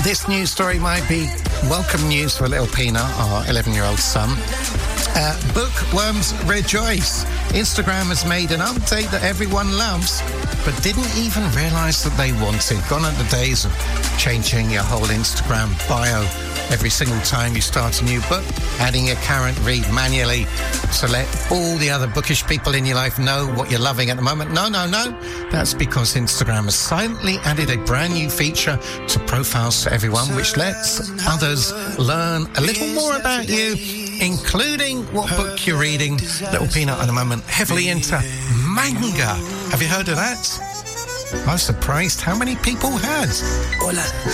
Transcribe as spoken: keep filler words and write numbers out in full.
This news story might be welcome news for little Peanut, our eleven-year-old son. Uh, bookworms rejoice. Instagram has made an update that everyone loves, but didn't even realise that they wanted. Gone are the days of changing your whole Instagram bio every single time you start a new book, adding a current read manually to let all the other bookish people in your life know what you're loving at the moment. No, no, no. That's because Instagram has silently added a brand new feature to profiles for everyone, which lets others learn a little more about you, including what book you're reading. Little Peanut at the moment heavily into manga. Have you heard of that? I was surprised how many people had. Hola.